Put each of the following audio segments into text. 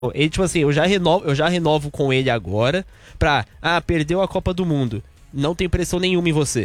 Ele, tipo assim, eu já renovo com ele agora perdeu a Copa do Mundo. Não tem pressão nenhuma em você.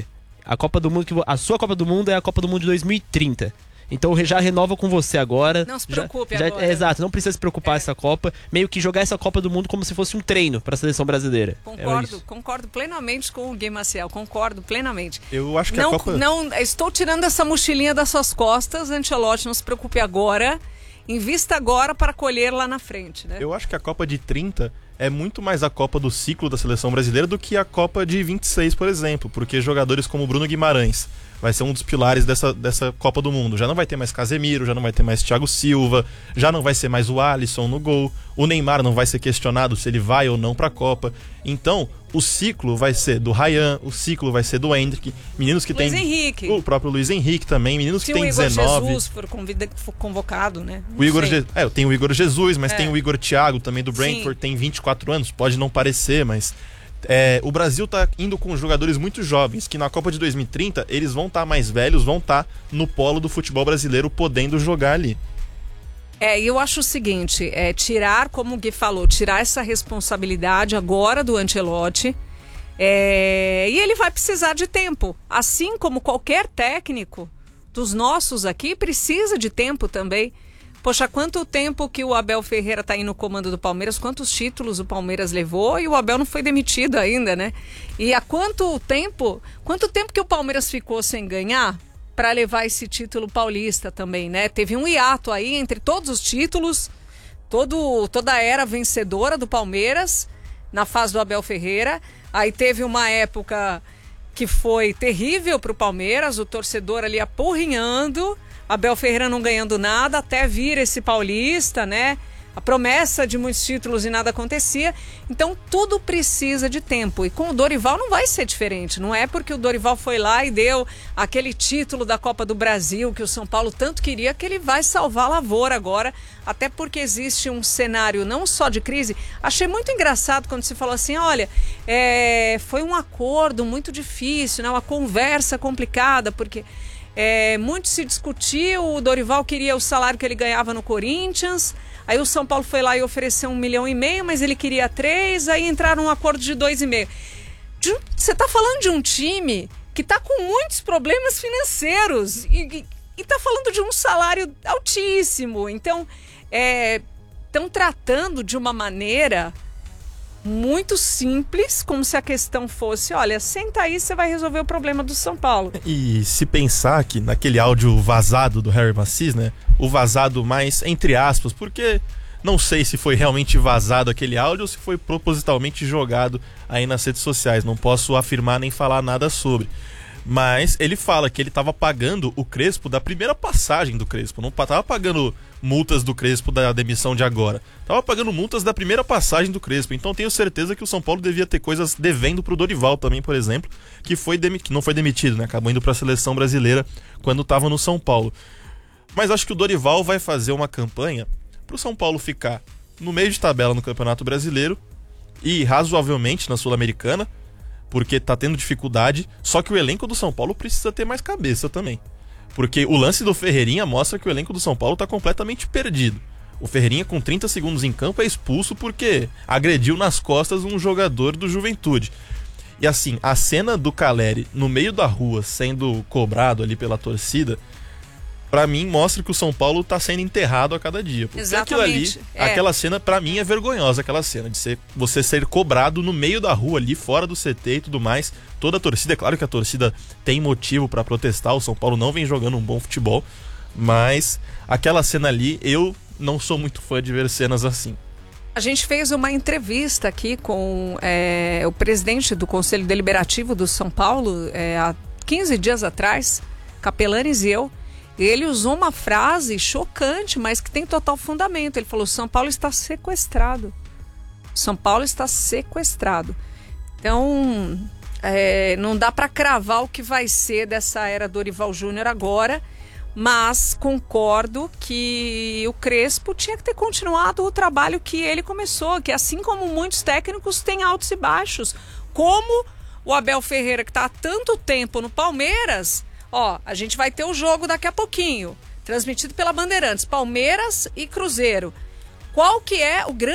A sua Copa do Mundo é a Copa do Mundo de 2030. Então já renova com você agora. Não se preocupe agora. Exato, não precisa se preocupar essa Copa. Meio que jogar essa Copa do Mundo como se fosse um treino para a seleção brasileira. Concordo plenamente com o Gui Maciel. Concordo plenamente. Eu acho que a Copa... Não, estou tirando essa mochilinha das suas costas, Ancelotti, não se preocupe agora. Invista agora para colher lá na frente, né? Eu acho que a Copa de 30 é muito mais a Copa do ciclo da seleção brasileira do que a Copa de 26, por exemplo. Porque jogadores como Bruno Guimarães vai ser um dos pilares dessa Copa do Mundo. Já não vai ter mais Casemiro, já não vai ter mais Thiago Silva, já não vai ser mais o Alisson no gol. O Neymar não vai ser questionado se ele vai ou não para a Copa. Então, o ciclo vai ser do Ryan, o ciclo vai ser do Endrick, meninos que Luiz tem... Henrique. O próprio Luiz Henrique também, meninos que tem 19... Se o Igor Jesus for convocado, né? Tem o Igor Jesus, mas tem o Igor Thiago também do Brentford, tem 24 anos, pode não parecer, mas... o Brasil tá indo com jogadores muito jovens, que na Copa de 2030 eles vão estar mais velhos, vão estar no polo do futebol brasileiro, podendo jogar ali. Eu acho o seguinte, tirar, como o Gui falou, tirar essa responsabilidade agora do Ancelotti, e ele vai precisar de tempo, assim como qualquer técnico dos nossos aqui precisa de tempo também. Poxa, quanto tempo que o Abel Ferreira está aí no comando do Palmeiras, quantos títulos o Palmeiras levou e o Abel não foi demitido ainda, né? E há quanto tempo que o Palmeiras ficou sem ganhar para levar esse título paulista também, né? Teve um hiato aí entre todos os títulos, toda a era vencedora do Palmeiras na fase do Abel Ferreira. Aí teve uma época que foi terrível para o Palmeiras, o torcedor ali apurrinhando, Abel Ferreira não ganhando nada, até vir esse paulista, né? A promessa de muitos títulos e nada acontecia. Então tudo precisa de tempo. E com o Dorival não vai ser diferente. Não é porque o Dorival foi lá e deu aquele título da Copa do Brasil que o São Paulo tanto queria que ele vai salvar a lavoura agora. Até porque existe um cenário não só de crise. Achei muito engraçado quando você falou assim, olha, foi um acordo muito difícil, né? Uma conversa complicada, porque... muito se discutiu, o Dorival queria o salário que ele ganhava no Corinthians, aí o São Paulo foi lá e ofereceu 1,5 milhão, mas ele queria 3, aí entraram num acordo de 2,5. Você está falando de um time que está com muitos problemas financeiros e está falando de um salário altíssimo, então estão tratando de uma maneira muito simples, como se a questão fosse, olha, senta aí, você vai resolver o problema do São Paulo. E se pensar que naquele áudio vazado do Harry Macis, né, o vazado mais entre aspas, porque não sei se foi realmente vazado aquele áudio ou se foi propositalmente jogado aí nas redes sociais, não posso afirmar nem falar nada sobre. Mas ele fala que ele estava pagando o Crespo da primeira passagem do Crespo. Não estava pagando multas do Crespo da demissão de agora. Estava pagando multas da primeira passagem do Crespo. Então tenho certeza que o São Paulo devia ter coisas devendo pro Dorival também, por exemplo, que não foi demitido, né? Acabou indo para a seleção brasileira quando estava no São Paulo. Mas acho que o Dorival vai fazer uma campanha pro São Paulo ficar no meio de tabela no Campeonato Brasileiro e razoavelmente na Sul-Americana, porque tá tendo dificuldade, só que o elenco do São Paulo precisa ter mais cabeça também. Porque o lance do Ferreirinha mostra que o elenco do São Paulo tá completamente perdido. O Ferreirinha, com 30 segundos em campo, é expulso porque agrediu nas costas um jogador do Juventude. E assim, a cena do Caleri no meio da rua sendo cobrado ali pela torcida, pra mim mostra que o São Paulo tá sendo enterrado a cada dia. Porque exatamente. Aquilo ali, aquela cena, pra mim, é vergonhosa, aquela cena de você ser cobrado no meio da rua ali, fora do CT e tudo mais. Toda a torcida, é claro que a torcida tem motivo pra protestar, o São Paulo não vem jogando um bom futebol, mas aquela cena ali, eu não sou muito fã de ver cenas assim. A gente fez uma entrevista aqui com o presidente do Conselho Deliberativo do São Paulo, há 15 dias atrás, Capelanes e eu. Ele usou uma frase chocante, mas que tem total fundamento. Ele falou, São Paulo está sequestrado. São Paulo está sequestrado. Então, não dá para cravar o que vai ser dessa era Dorival Júnior agora, mas concordo que o Crespo tinha que ter continuado o trabalho que ele começou, que assim como muitos técnicos têm altos e baixos, como o Abel Ferreira, que está há tanto tempo no Palmeiras. A gente vai ter o jogo daqui a pouquinho, transmitido pela Bandeirantes, Palmeiras e Cruzeiro. Qual que é o grande